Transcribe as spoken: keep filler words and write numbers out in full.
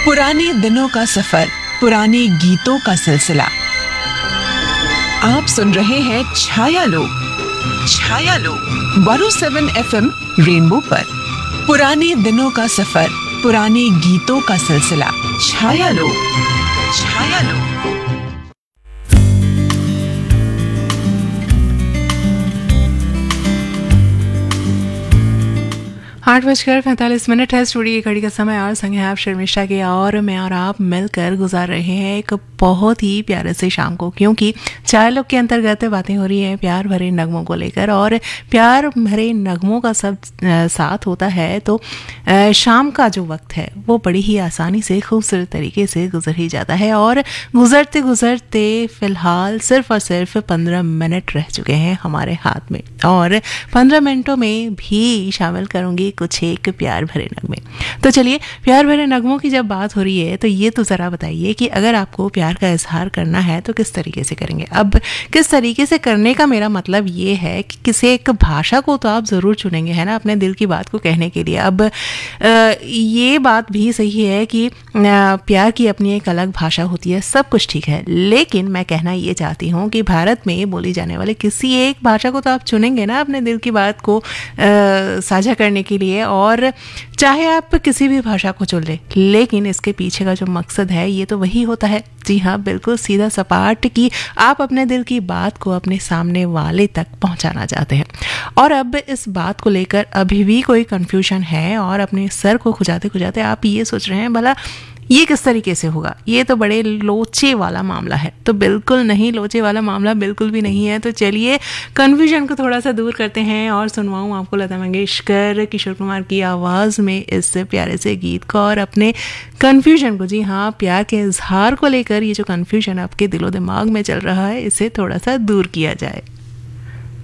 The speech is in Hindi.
पुराने दिनों का सफर, पुराने गीतों का सिलसिला। आप सुन रहे हैं छाया लोग। छाया लोग one O seven F M rainbow पर। पुराने दिनों का सफर, पुराने गीतों का सिलसिला। छाया लोग। छाया लोग। आठ बजकर पैंतालीस मिनट है। स्टूडियो की घड़ी का समय और संग है आप शर्मिष्ठा के, और मैं और आप मिलकर गुजार रहे हैं एक बहुत ही प्यारे से शाम को, क्योंकि चाय लोग के अंतर्गत बातें हो रही हैं प्यार भरे नगमों को लेकर। और प्यार भरे नगमों का सब साथ होता है तो शाम का जो वक्त है वो बड़ी ही आसानी से खूबसूरत तरीके से गुजर ही जाता है। और गुजरते गुजरते फिलहाल सिर्फ और सिर्फ पंद्रह मिनट रह चुके हैं हमारे हाथ में, और पंद्रह मिनटों में भी शामिल करूंगी कुछ एक प्यार भरे नगमे। तो चलिए, प्यार भरे नगमों की जब बात हो रही है तो ये तो ज़रा बताइए कि अगर आपको प्यार का इजहार करना है तो किस तरीके से करेंगे। अब किस तरीके से करने का मेरा मतलब ये है कि किसी एक भाषा को तो आप ज़रूर चुनेंगे, है ना, अपने दिल की बात को कहने के लिए। अब आ, ये बात भी सही है कि आ, प्यार की अपनी एक अलग भाषा होती है, सब कुछ ठीक है, लेकिन मैं कहना ये चाहती हूँ कि भारत में बोली जाने वाले किसी एक भाषा को तो आप चुनेंगे ना अपने दिल की बात को साझा करने के लिए। और चाहे आप किसी भी भाषा को चुन ले, लेकिन इसके पीछे का जो मकसद है ये तो वही होता है। जी हाँ, बिल्कुल सीधा सपाट कि आप अपने दिल की बात को अपने सामने वाले तक पहुंचाना चाहते हैं। और अब इस बात को लेकर अभी भी कोई कंफ्यूजन है और अपने सर को खुजाते खुजाते आप ये सोच रहे हैं भला ये किस तरीके से होगा, ये तो बड़े लोचे वाला मामला है। तो बिल्कुल नहीं, लोचे वाला मामला बिल्कुल भी नहीं है। तो चलिए कन्फ्यूजन को थोड़ा सा दूर करते हैं और सुनवाऊँ आपको लता मंगेशकर, किशोर कुमार की आवाज़ में इस प्यारे से गीत को, और अपने कन्फ्यूजन को, जी हाँ, प्यार के इजहार को लेकर ये जो कन्फ्यूजन आपके दिलो दिमाग में चल रहा है, इसे थोड़ा सा दूर किया जाए।